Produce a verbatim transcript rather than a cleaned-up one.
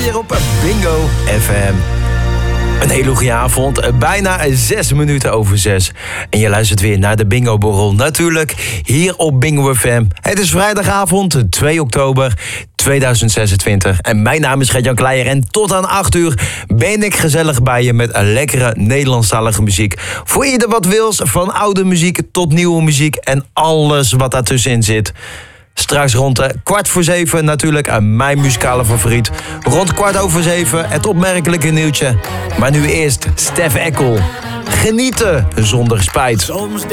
hier op Bingo F M. Een hele goede avond, bijna zes minuten over zes. En je luistert weer naar de Bingo Borrel, natuurlijk hier op Bingo F M. Het is vrijdagavond, twee oktober tweeduizend zesentwintig. En mijn naam is Gert-Jan Kleijer en tot aan acht uur ben ik gezellig bij je met een lekkere Nederlandstalige muziek. Voor ieder wat wils, van oude muziek tot nieuwe muziek en alles wat daartussenin zit. Straks rond de kwart voor zeven natuurlijk aan mijn muzikale favoriet. Rond kwart over zeven het opmerkelijke nieuwtje. Maar nu eerst Stef Eckel. Genieten zonder spijt.